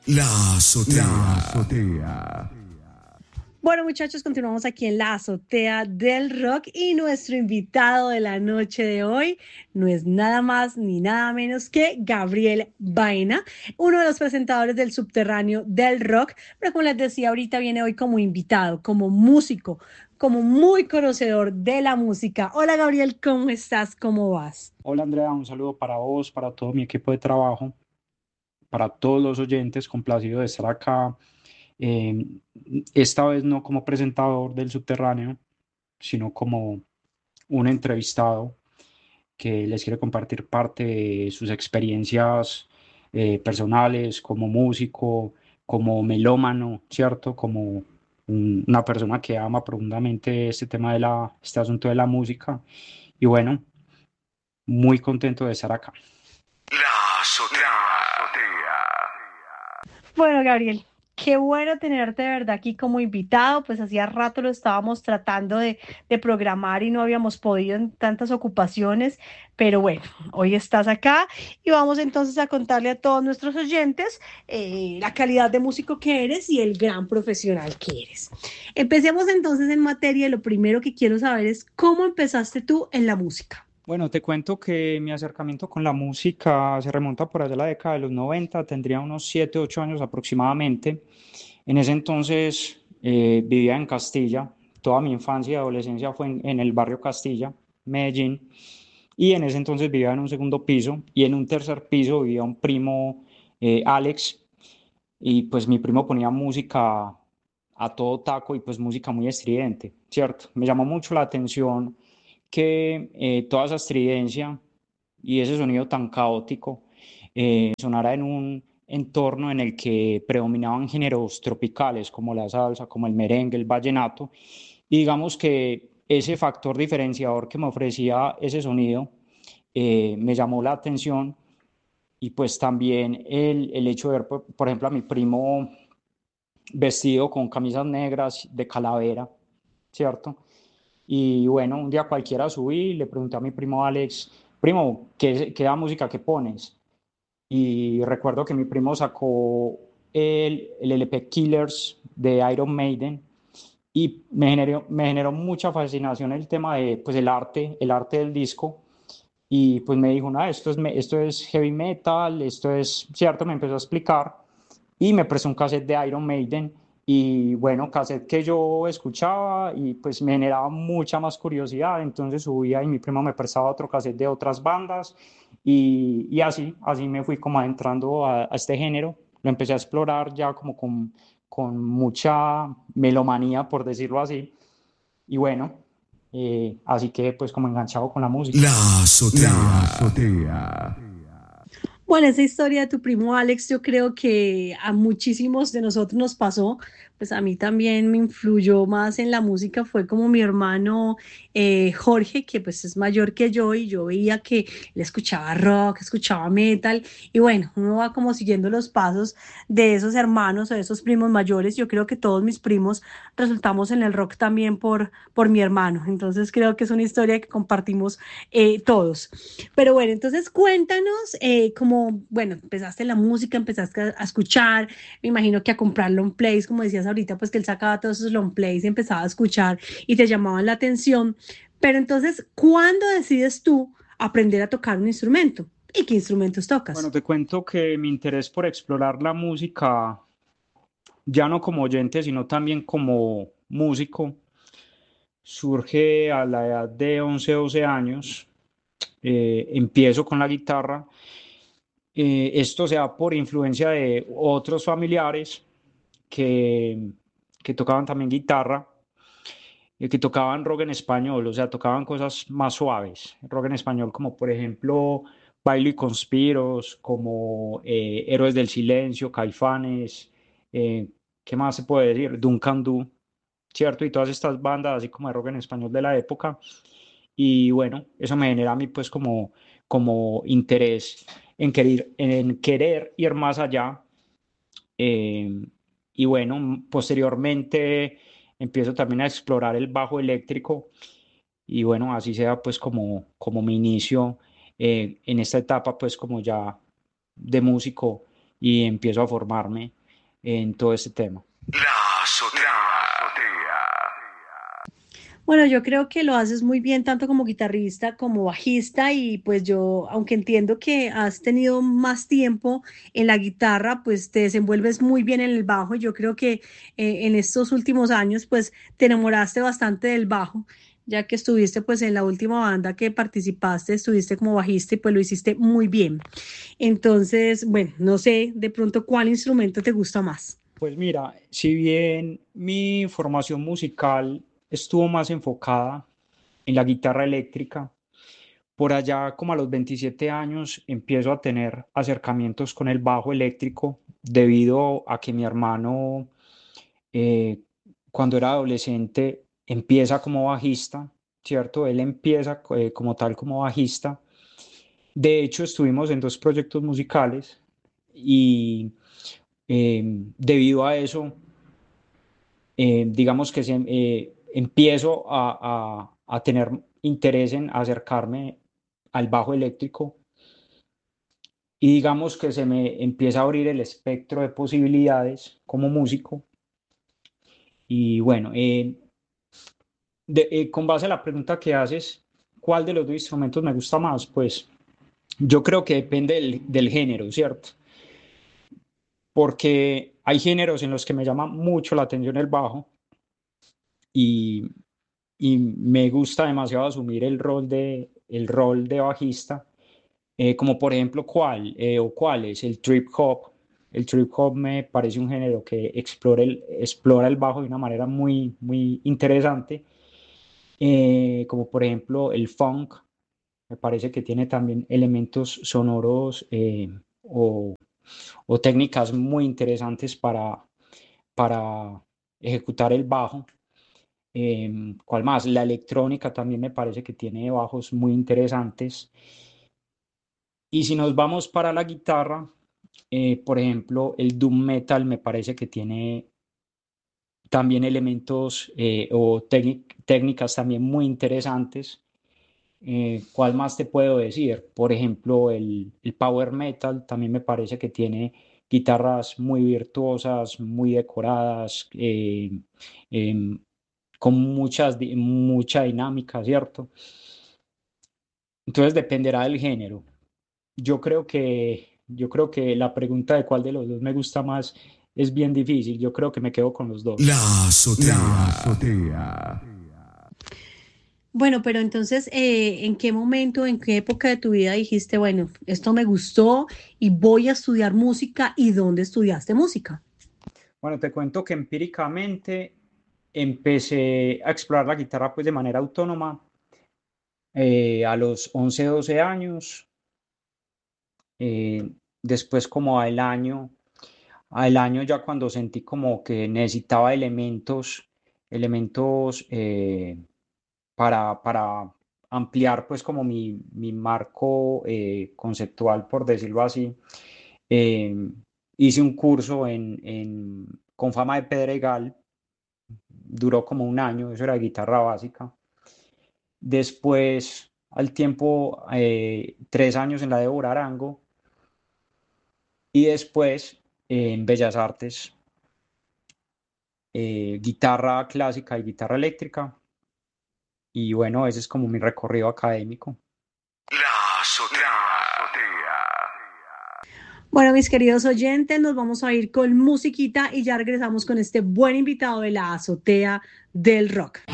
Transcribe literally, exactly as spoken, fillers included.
La azotea. La azotea. Bueno, muchachos, continuamos aquí en la azotea del rock y nuestro invitado de la noche de hoy no es nada más ni nada menos que Gabriel Baena, uno de los presentadores del Subterráneo del Rock, pero como les decía ahorita viene hoy como invitado, como músico, como muy conocedor de la música. Hola Gabriel, ¿cómo estás? ¿Cómo vas? Hola Andrea, un saludo para vos, para todo mi equipo de trabajo, para todos los oyentes, complacido de estar acá. eh, Esta vez no como presentador del Subterráneo, sino como un entrevistado que les quiere compartir parte de sus experiencias eh, personales como músico, como melómano, ¿cierto? Como un- una persona que ama profundamente este tema de la, este asunto de la música. Y bueno, muy contento de estar acá. La azotea. Bueno, Gabriel, qué bueno tenerte de verdad aquí como invitado. Pues hacía rato lo estábamos tratando de, de programar y no habíamos podido en tantas ocupaciones, pero bueno, hoy estás acá y vamos entonces a contarle a todos nuestros oyentes eh, la calidad de músico que eres y el gran profesional que eres. Empecemos entonces en materia. Lo primero que quiero saber es cómo empezaste tú en la música. Bueno, te cuento que mi acercamiento con la música se remonta por allá a la década de los noventa, tendría unos siete ocho años aproximadamente. En ese entonces eh, vivía en Castilla, toda mi infancia y adolescencia fue en, en el barrio Castilla, Medellín, y en ese entonces vivía en un segundo piso y en un tercer piso vivía un primo, eh, Alex, y pues mi primo ponía música a todo taco y pues música muy estridente, ¿cierto? Me llamó mucho la atención que eh, toda esa estridencia y ese sonido tan caótico eh, sonara en un entorno en el que predominaban géneros tropicales como la salsa, como el merengue, el vallenato, y digamos que ese factor diferenciador que me ofrecía ese sonido eh, me llamó la atención y pues también el, el hecho de ver, por, por ejemplo, a mi primo vestido con camisas negras de calavera, ¿cierto? Y bueno, un día cualquiera subí y le pregunté a mi primo Alex, primo, ¿qué, qué da música que pones? Y recuerdo que mi primo sacó el, el L P Killers de Iron Maiden y me generó, me generó mucha fascinación el tema de, pues, el arte, el arte del disco. Y pues me dijo, nada, esto es, esto es heavy metal, esto es, cierto, me empezó a explicar y me prestó un cassette de Iron Maiden y bueno, cassette que yo escuchaba y pues me generaba mucha más curiosidad, entonces subía y mi primo me prestaba otro cassette de otras bandas y, y así, así me fui como adentrando a, a este género, lo empecé a explorar ya como con, con mucha melomanía, por decirlo así, y bueno, eh, así que pues como enganchado con la música. La azotea. La azotea. Bueno, esa historia de tu primo Alex, yo creo que a muchísimos de nosotros nos pasó, pues a mí también me influyó más en la música, fue como mi hermano eh, Jorge, que pues es mayor que yo y yo veía que él escuchaba rock, escuchaba metal y bueno, uno va como siguiendo los pasos de esos hermanos o de esos primos mayores. Yo creo que todos mis primos resultamos en el rock también por, por mi hermano, entonces creo que es una historia que compartimos eh, todos. Pero bueno, entonces cuéntanos eh, cómo, bueno, empezaste la música, empezaste a, a escuchar, me imagino que a comprar long plays, como decías ahorita, pues que él sacaba todos esos long plays y empezaba a escuchar y te llamaban la atención. Pero entonces, ¿cuándo decides tú aprender a tocar un instrumento? ¿Y qué instrumentos Bueno, tocas? te cuento que mi interés por explorar la música, ya no como oyente, sino también como músico, surge a la edad de once doce años. Eh, empiezo con la guitarra. Eh, esto se da por influencia de otros familiares que, que tocaban también guitarra, eh, que tocaban rock en español, o sea, tocaban cosas más suaves, rock en español, como por ejemplo Bailo y Conspiros, como eh, Héroes del Silencio, Caifanes, eh, ¿qué más se puede decir? Duncan Du, ¿cierto? Y todas estas bandas, así como de rock en español de la época. Y bueno, eso me genera a mí pues como, como interés en querer, en querer ir más allá. Eh, y bueno, posteriormente empiezo también a explorar el bajo eléctrico y bueno, así sea pues como, como mi inicio eh, en esta etapa pues como ya de músico y empiezo a formarme en todo este tema. La azotea. Bueno, yo creo que lo haces muy bien tanto como guitarrista como bajista y pues yo, aunque entiendo que has tenido más tiempo en la guitarra, pues te desenvuelves muy bien en el bajo y yo creo que eh, en estos últimos años pues te enamoraste bastante del bajo, ya que estuviste pues en la última banda que participaste, estuviste como bajista y pues lo hiciste muy bien. Entonces, bueno, no sé de pronto cuál instrumento te gusta más. Pues mira, si bien mi formación musical estuvo más enfocada en la guitarra eléctrica, por allá como a los veintisiete años empiezo a tener acercamientos con el bajo eléctrico debido a que mi hermano eh, cuando era adolescente empieza como bajista, ¿cierto? Él empieza eh, como tal como bajista. De hecho, estuvimos en dos proyectos musicales y eh, debido a eso, eh, digamos que se, eh, empiezo a, a, a tener interés en acercarme al bajo eléctrico y digamos que se me empieza a abrir el espectro de posibilidades como músico. Y bueno, eh, de- eh, con base a la pregunta que haces, ¿cuál de los dos instrumentos me gusta más? Pues yo creo que depende del, del género, ¿cierto? Porque hay géneros en los que me llama mucho la atención el bajo y, y me gusta demasiado asumir el rol de, el rol de bajista, eh, como por ejemplo, ¿cuál? Eh, o cuál es el trip hop. El trip hop me parece un género que explora el, explora el bajo de una manera muy, muy interesante, eh, como por ejemplo el funk. Me parece que tiene también elementos sonoros eh, o, o técnicas muy interesantes para, para ejecutar el bajo. Eh, ¿cuál más? La electrónica también me parece que tiene bajos muy interesantes. Y si nos vamos para la guitarra, eh, por ejemplo, el doom metal me parece que tiene también elementos eh, o técnicas también muy interesantes. Eh, ¿cuál más te puedo decir? Por ejemplo, el, el power metal también me parece que tiene guitarras muy virtuosas, muy decoradas, eh, em, con muchas, di- mucha dinámica, ¿cierto? Entonces dependerá del género. Yo creo que, yo creo que la pregunta de cuál de los dos me gusta más es bien difícil. Yo creo que me quedo con los dos. La azotea. La azotea. Bueno, pero entonces, eh, ¿en qué momento, en qué época de tu vida dijiste, bueno, esto me gustó y voy a estudiar música y dónde estudiaste música? Bueno, te cuento que empíricamente empecé a explorar la guitarra pues de manera autónoma eh, a los once doce años. Eh, después como al año, al año ya cuando sentí como que necesitaba elementos, elementos eh, para, para ampliar pues como mi, mi marco eh, conceptual, por decirlo así. Eh, hice un curso en, en, con Fama de Pedregal, duró como un año, eso era guitarra básica. Después, al tiempo, eh, tres años en la de Arango y después eh, en Bellas Artes, eh, guitarra clásica y guitarra eléctrica. Y bueno, ese es como mi recorrido académico. La azotea. Bueno, mis queridos oyentes, nos vamos a ir con musiquita y ya regresamos con este buen invitado de la azotea del rock.